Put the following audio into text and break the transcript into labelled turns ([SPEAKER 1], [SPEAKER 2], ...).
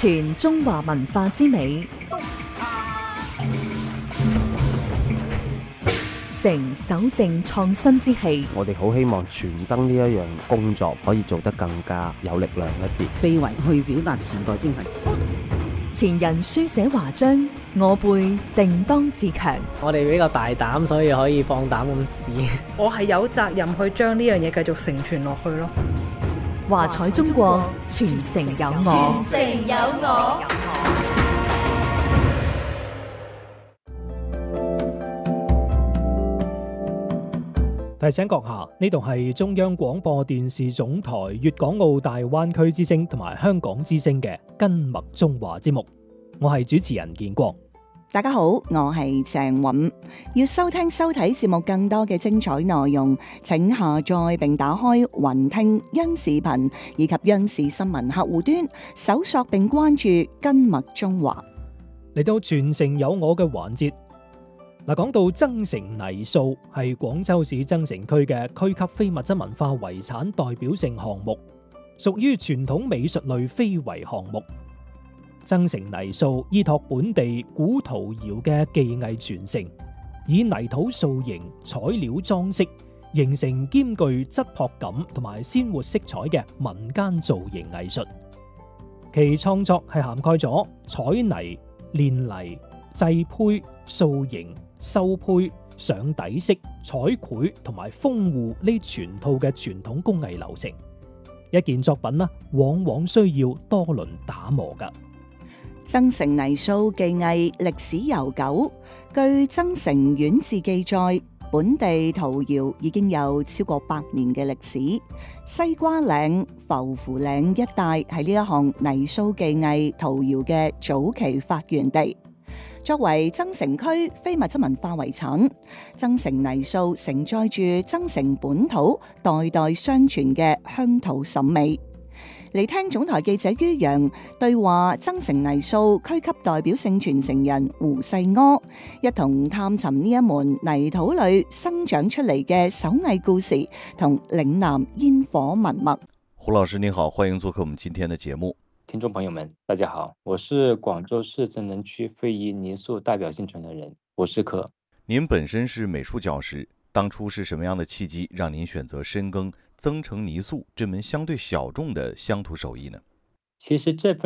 [SPEAKER 1] 傳中華文化之美，承守正創新之氣。
[SPEAKER 2] 我哋好希望傳燈呢一樣工作可以做得更加有力量一啲，
[SPEAKER 3] 非遺去表達時代精神。
[SPEAKER 1] 前人書寫華章，我輩定當自強。
[SPEAKER 4] 我哋比較大膽，所以可以放膽咁試。
[SPEAKER 5] 我係有責任去將呢樣嘢繼續承傳落去咯。
[SPEAKER 1] 華彩中國，傳承有我。
[SPEAKER 6] 傳承有我。
[SPEAKER 7] 提醒閣下，呢度係中央廣播電視總台粵港澳大灣區之聲同埋香港之聲嘅根脈中華節目，我係主持人建國。
[SPEAKER 8] 大家好，我係鄭韻。要收聽收睇節目更多嘅精彩內容，請下載並打開雲聽央視頻以及央視新聞客戶端，搜索並關注根脈中華。
[SPEAKER 7] 嚟到傳承有我嘅環節，講到增城泥塑係廣州市增城區嘅區級非物質文化遺產代表性項目，屬於傳統美術類非遺項目。增城泥塑依託本地古陶窯嘅技藝傳承，以泥土塑形、彩料裝飾，形成兼具質樸感同埋鮮活色彩嘅民間造型藝術。其創作係涵蓋咗彩泥、煉泥、製胚、塑形、收胚、上底色、彩繪同埋封戶呢全套嘅傳統工藝流程。一件作品往往需要多輪打磨㗎。
[SPEAKER 8] 增城泥塑技藝歷史悠久，據增城縣志記載，本地陶窯已經有超過100年嘅歷史。西瓜嶺、浮湖嶺一帶係呢一項泥塑技藝陶窯嘅早期發源地。作為增城區非物質文化遺產，增城泥塑承載住增城本土代代相傳嘅鄉土審美。嚟聽總台記者于洋對話增城泥塑區級代表性傳承人胡世柯，一同探尋呢一門泥土裏生長出嚟嘅手藝故事同嶺南煙火文脈。
[SPEAKER 9] 胡老師您好，歡迎做客我們今天的節目。
[SPEAKER 10] 聽眾朋友們大家好，我是廣州市增城區非遺泥塑代表性傳承人胡世柯。
[SPEAKER 9] 您本身是美術教師，當初是什麼樣的契機讓您選擇深耕增城泥塑這門相對小眾的鄉土手藝呢？
[SPEAKER 10] 其實這份